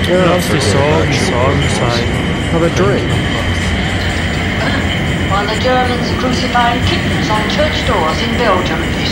Loves the song side. How about Drake? While the Germans are crucifying kittens on church doors in Belgium.